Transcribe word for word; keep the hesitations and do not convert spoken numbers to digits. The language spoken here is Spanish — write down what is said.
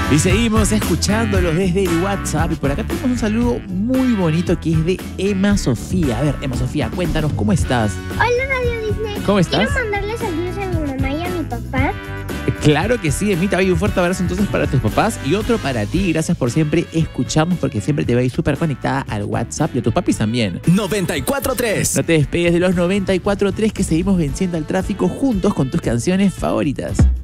Y seguimos escuchándolos desde el WhatsApp. Y por acá tenemos un saludo muy bonito que es de Emma Sofía. A ver, Emma Sofía, cuéntanos, ¿cómo estás? Hola, Radio Disney. ¿Cómo estás? Quiero mandarle saludos a mi mamá y a mi papá. Claro que sí, Emita. Oye, un fuerte abrazo entonces para tus papás y otro para ti. Gracias por siempre escucharnos porque siempre te veis súper conectada al WhatsApp y a tus papis también. noventa y cuatro tres. No te despegues de los noventa y cuatro tres que seguimos venciendo al tráfico juntos con tus canciones favoritas.